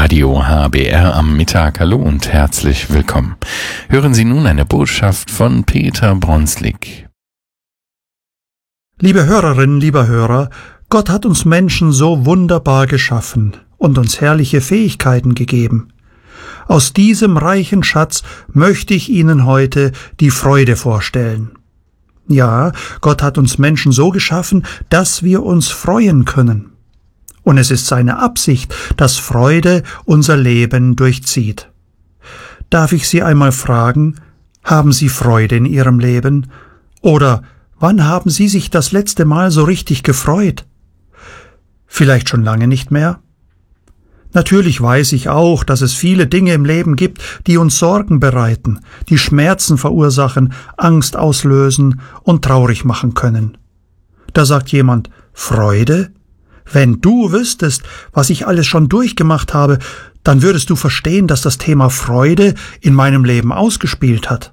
Radio HBR am Mittag. Hallo und herzlich willkommen. Hören Sie nun eine Botschaft von Peter Bronslik. Liebe Hörerinnen, lieber Hörer, Gott hat uns Menschen so wunderbar geschaffen und uns herrliche Fähigkeiten gegeben. Aus diesem reichen Schatz möchte ich Ihnen heute die Freude vorstellen. Ja, Gott hat uns Menschen so geschaffen, dass wir uns freuen können. Und es ist seine Absicht, dass Freude unser Leben durchzieht. Darf ich Sie einmal fragen, haben Sie Freude in Ihrem Leben? Oder wann haben Sie sich das letzte Mal so richtig gefreut? Vielleicht schon lange nicht mehr? Natürlich weiß ich auch, dass es viele Dinge im Leben gibt, die uns Sorgen bereiten, die Schmerzen verursachen, Angst auslösen und traurig machen können. Da sagt jemand, Freude? Wenn du wüsstest, was ich alles schon durchgemacht habe, dann würdest du verstehen, dass das Thema Freude in meinem Leben ausgespielt hat.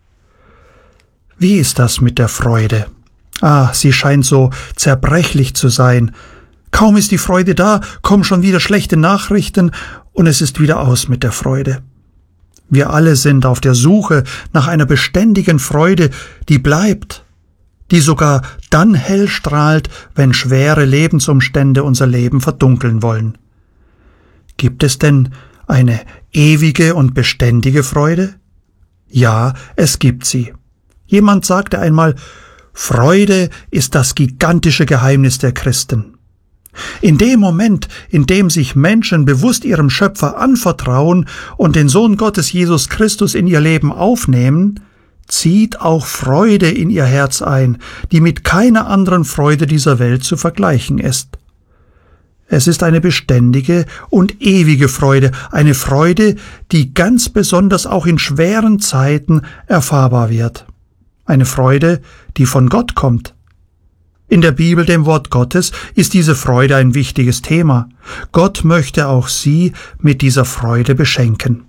Wie ist das mit der Freude? Sie scheint so zerbrechlich zu sein. Kaum ist die Freude da, kommen schon wieder schlechte Nachrichten und es ist wieder aus mit der Freude. Wir alle sind auf der Suche nach einer beständigen Freude, die bleibt, die sogar dann hell strahlt, wenn schwere Lebensumstände unser Leben verdunkeln wollen. Gibt es denn eine ewige und beständige Freude? Ja, es gibt sie. Jemand sagte einmal, Freude ist das gigantische Geheimnis der Christen. In dem Moment, in dem sich Menschen bewusst ihrem Schöpfer anvertrauen und den Sohn Gottes Jesus Christus in ihr Leben aufnehmen, zieht auch Freude in ihr Herz ein, die mit keiner anderen Freude dieser Welt zu vergleichen ist. Es ist eine beständige und ewige Freude, eine Freude, die ganz besonders auch in schweren Zeiten erfahrbar wird. Eine Freude, die von Gott kommt. In der Bibel, dem Wort Gottes, ist diese Freude ein wichtiges Thema. Gott möchte auch Sie mit dieser Freude beschenken.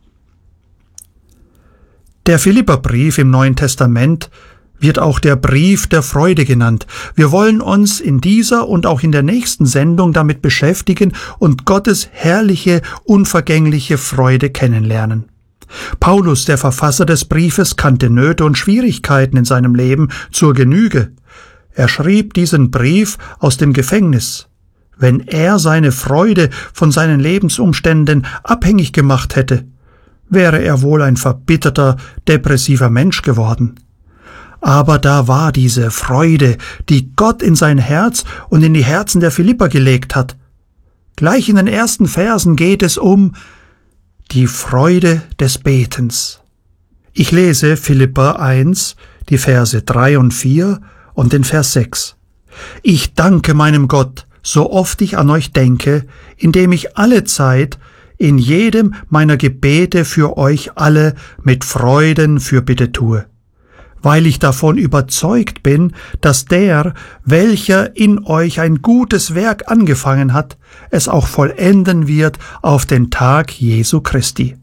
Der Philipperbrief im Neuen Testament wird auch der Brief der Freude genannt. Wir wollen uns in dieser und auch in der nächsten Sendung damit beschäftigen und Gottes herrliche, unvergängliche Freude kennenlernen. Paulus, der Verfasser des Briefes, kannte Nöte und Schwierigkeiten in seinem Leben zur Genüge. Er schrieb diesen Brief aus dem Gefängnis. Wenn er seine Freude von seinen Lebensumständen abhängig gemacht hätte, wäre er wohl ein verbitterter, depressiver Mensch geworden. Aber da war diese Freude, die Gott in sein Herz und in die Herzen der Philipper gelegt hat. Gleich in den ersten Versen geht es um die Freude des Betens. Ich lese Philipper 1, die Verse 3 und 4 und den Vers 6. Ich danke meinem Gott, so oft ich an euch denke, indem ich alle Zeit in jedem meiner Gebete für euch alle mit Freuden Fürbitte tue, weil ich davon überzeugt bin, dass der, welcher in euch ein gutes Werk angefangen hat, es auch vollenden wird auf den Tag Jesu Christi.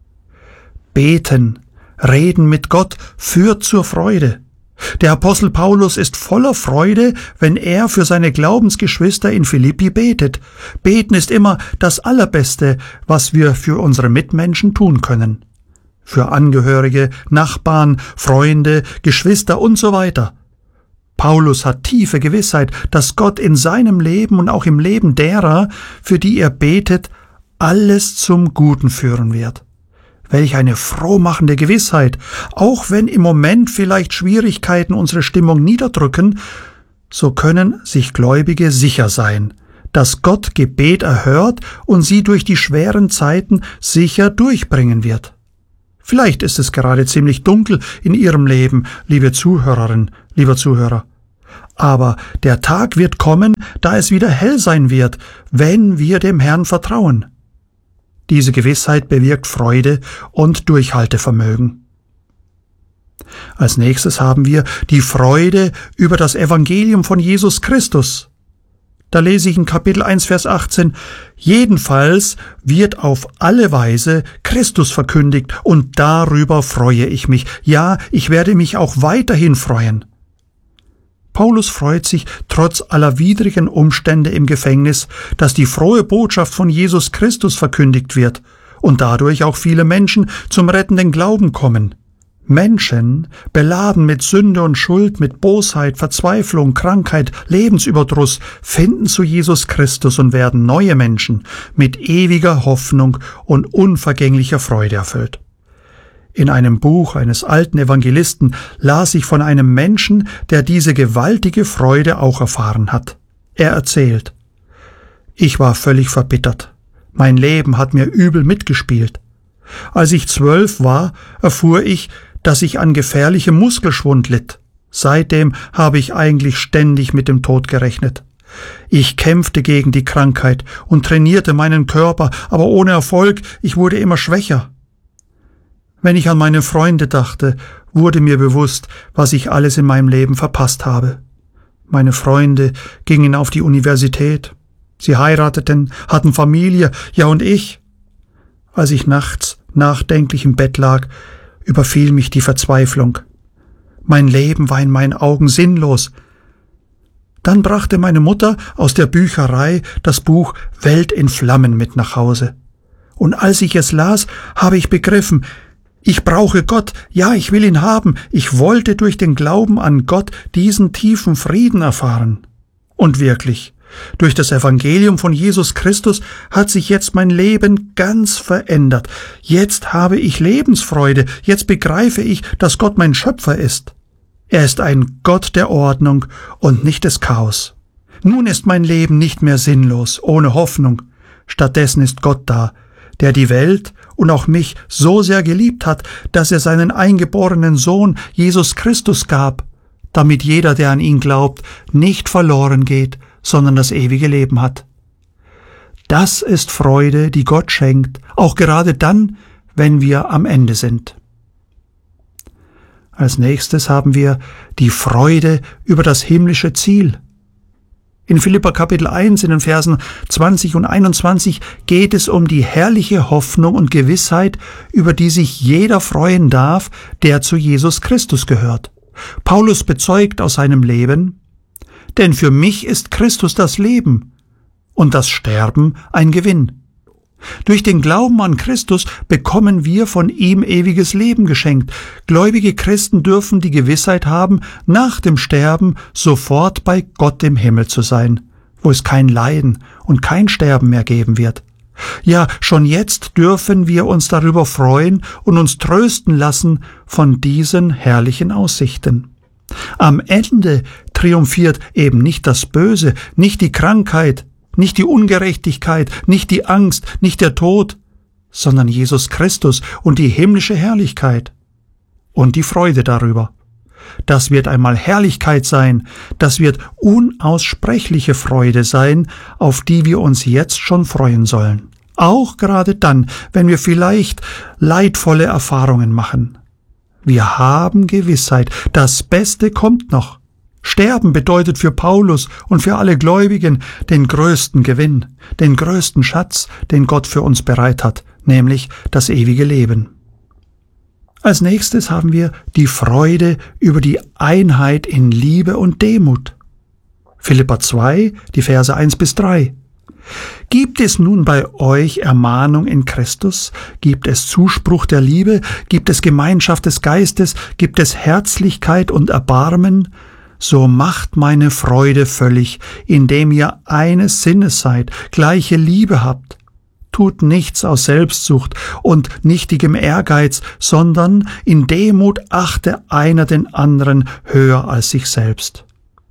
Beten, reden mit Gott führt zur Freude. Der Apostel Paulus ist voller Freude, wenn er für seine Glaubensgeschwister in Philippi betet. Beten ist immer das Allerbeste, was wir für unsere Mitmenschen tun können. Für Angehörige, Nachbarn, Freunde, Geschwister und so weiter. Paulus hat tiefe Gewissheit, dass Gott in seinem Leben und auch im Leben derer, für die er betet, alles zum Guten führen wird. Welch eine frohmachende Gewissheit, auch wenn im Moment vielleicht Schwierigkeiten unsere Stimmung niederdrücken, so können sich Gläubige sicher sein, dass Gott Gebet erhört und sie durch die schweren Zeiten sicher durchbringen wird. Vielleicht ist es gerade ziemlich dunkel in Ihrem Leben, liebe Zuhörerin, lieber Zuhörer. Aber der Tag wird kommen, da es wieder hell sein wird, wenn wir dem Herrn vertrauen. Diese Gewissheit bewirkt Freude und Durchhaltevermögen. Als nächstes haben wir die Freude über das Evangelium von Jesus Christus. Da lese ich in Kapitel 1, Vers 18, jedenfalls wird auf alle Weise Christus verkündigt und darüber freue ich mich. Ja, ich werde mich auch weiterhin freuen. Paulus freut sich trotz aller widrigen Umstände im Gefängnis, dass die frohe Botschaft von Jesus Christus verkündigt wird und dadurch auch viele Menschen zum rettenden Glauben kommen. Menschen, beladen mit Sünde und Schuld, mit Bosheit, Verzweiflung, Krankheit, Lebensüberdruss, finden zu Jesus Christus und werden neue Menschen mit ewiger Hoffnung und unvergänglicher Freude erfüllt. In einem Buch eines alten Evangelisten las ich von einem Menschen, der diese gewaltige Freude auch erfahren hat. Er erzählt: Ich war völlig verbittert. Mein Leben hat mir übel mitgespielt. Als ich 12 war, erfuhr ich, dass ich an gefährlichem Muskelschwund litt. Seitdem habe ich eigentlich ständig mit dem Tod gerechnet. Ich kämpfte gegen die Krankheit und trainierte meinen Körper, aber ohne Erfolg, ich wurde immer schwächer. Wenn ich an meine Freunde dachte, wurde mir bewusst, was ich alles in meinem Leben verpasst habe. Meine Freunde gingen auf die Universität. Sie heirateten, hatten Familie, ja und ich. Als ich nachts nachdenklich im Bett lag, überfiel mich die Verzweiflung. Mein Leben war in meinen Augen sinnlos. Dann brachte meine Mutter aus der Bücherei das Buch Welt in Flammen mit nach Hause. Und als ich es las, habe ich begriffen, ich brauche Gott, ja, ich will ihn haben. Ich wollte durch den Glauben an Gott diesen tiefen Frieden erfahren. Und wirklich, durch das Evangelium von Jesus Christus hat sich jetzt mein Leben ganz verändert. Jetzt habe ich Lebensfreude, jetzt begreife ich, dass Gott mein Schöpfer ist. Er ist ein Gott der Ordnung und nicht des Chaos. Nun ist mein Leben nicht mehr sinnlos, ohne Hoffnung. Stattdessen ist Gott da, der die Welt und auch mich so sehr geliebt hat, dass er seinen eingeborenen Sohn Jesus Christus gab, damit jeder, der an ihn glaubt, nicht verloren geht, sondern das ewige Leben hat. Das ist Freude, die Gott schenkt, auch gerade dann, wenn wir am Ende sind. Als nächstes haben wir die Freude über das himmlische Ziel. In Philipper Kapitel 1 in den Versen 20 und 21 geht es um die herrliche Hoffnung und Gewissheit, über die sich jeder freuen darf, der zu Jesus Christus gehört. Paulus bezeugt aus seinem Leben: Denn für mich ist Christus das Leben und das Sterben ein Gewinn. Durch den Glauben an Christus bekommen wir von ihm ewiges Leben geschenkt. Gläubige Christen dürfen die Gewissheit haben, nach dem Sterben sofort bei Gott im Himmel zu sein, wo es kein Leiden und kein Sterben mehr geben wird. Ja, schon jetzt dürfen wir uns darüber freuen und uns trösten lassen von diesen herrlichen Aussichten. Am Ende triumphiert eben nicht das Böse, nicht die Krankheit, nicht die Ungerechtigkeit, nicht die Angst, nicht der Tod, sondern Jesus Christus und die himmlische Herrlichkeit und die Freude darüber. Das wird einmal Herrlichkeit sein, das wird unaussprechliche Freude sein, auf die wir uns jetzt schon freuen sollen. Auch gerade dann, wenn wir vielleicht leidvolle Erfahrungen machen. Wir haben Gewissheit, das Beste kommt noch. Sterben bedeutet für Paulus und für alle Gläubigen den größten Gewinn, den größten Schatz, den Gott für uns bereit hat, nämlich das ewige Leben. Als nächstes haben wir die Freude über die Einheit in Liebe und Demut. Philipper 2, die Verse 1-3. Gibt es nun bei euch Ermahnung in Christus? Gibt es Zuspruch der Liebe? Gibt es Gemeinschaft des Geistes? Gibt es Herzlichkeit und Erbarmen? So macht meine Freude völlig, indem ihr eines Sinnes seid, gleiche Liebe habt. Tut nichts aus Selbstsucht und nichtigem Ehrgeiz, sondern in Demut achte einer den anderen höher als sich selbst.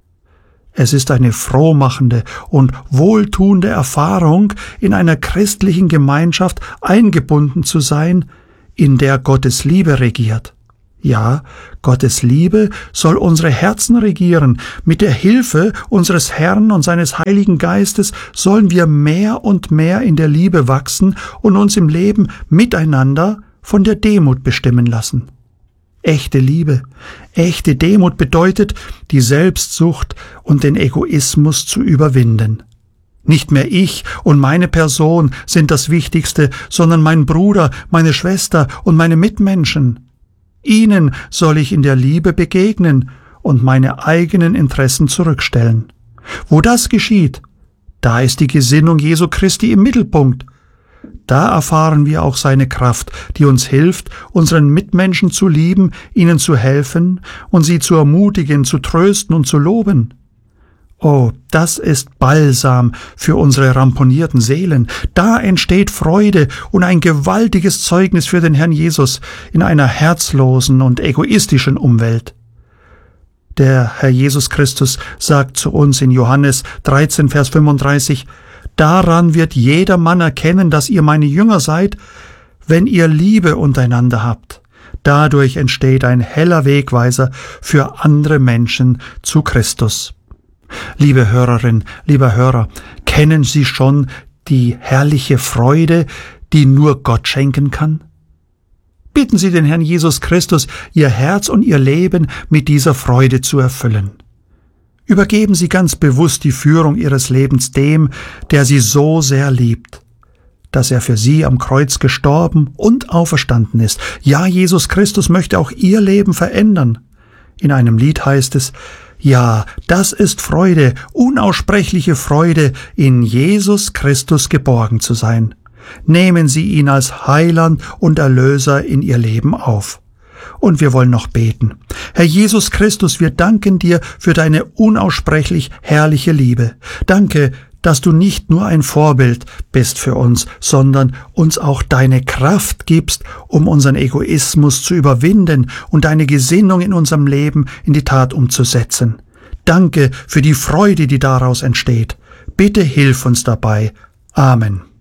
Es ist eine frohmachende und wohltuende Erfahrung, in einer christlichen Gemeinschaft eingebunden zu sein, in der Gottes Liebe regiert. Ja, Gottes Liebe soll unsere Herzen regieren. Mit der Hilfe unseres Herrn und seines Heiligen Geistes sollen wir mehr und mehr in der Liebe wachsen und uns im Leben miteinander von der Demut bestimmen lassen. Echte Liebe, echte Demut bedeutet, die Selbstsucht und den Egoismus zu überwinden. Nicht mehr ich und meine Person sind das Wichtigste, sondern mein Bruder, meine Schwester und meine Mitmenschen. Ihnen soll ich in der Liebe begegnen und meine eigenen Interessen zurückstellen. Wo das geschieht, da ist die Gesinnung Jesu Christi im Mittelpunkt. Da erfahren wir auch seine Kraft, die uns hilft, unseren Mitmenschen zu lieben, ihnen zu helfen und sie zu ermutigen, zu trösten und zu loben. Oh, das ist Balsam für unsere ramponierten Seelen. Da entsteht Freude und ein gewaltiges Zeugnis für den Herrn Jesus in einer herzlosen und egoistischen Umwelt. Der Herr Jesus Christus sagt zu uns in Johannes 13, Vers 35, »Daran wird jeder Mann erkennen, dass ihr meine Jünger seid, wenn ihr Liebe untereinander habt.« Dadurch entsteht ein heller Wegweiser für andere Menschen zu Christus. Liebe Hörerin, lieber Hörer, kennen Sie schon die herrliche Freude, die nur Gott schenken kann? Bitten Sie den Herrn Jesus Christus, Ihr Herz und Ihr Leben mit dieser Freude zu erfüllen. Übergeben Sie ganz bewusst die Führung Ihres Lebens dem, der Sie so sehr liebt, dass er für Sie am Kreuz gestorben und auferstanden ist. Ja, Jesus Christus möchte auch Ihr Leben verändern. In einem Lied heißt es, ja, das ist Freude, unaussprechliche Freude, in Jesus Christus geborgen zu sein. Nehmen Sie ihn als Heiland und Erlöser in Ihr Leben auf. Und wir wollen noch beten. Herr Jesus Christus, wir danken dir für deine unaussprechlich herrliche Liebe. Danke, dass du nicht nur ein Vorbild bist für uns, sondern uns auch deine Kraft gibst, um unseren Egoismus zu überwinden und deine Gesinnung in unserem Leben in die Tat umzusetzen. Danke für die Freude, die daraus entsteht. Bitte hilf uns dabei. Amen.